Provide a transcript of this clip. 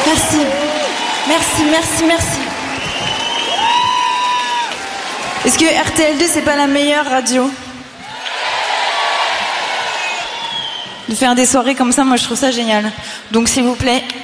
Merci. Merci, merci, merci. Est-ce que RTL2, c'est pas la meilleure radio ? De faire des soirées comme ça, moi je trouve ça génial. Donc s'il vous plaît,